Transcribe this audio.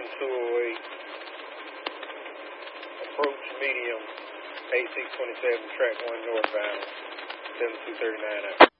AM208, approach medium, 8627, track 1 northbound, 7239 out.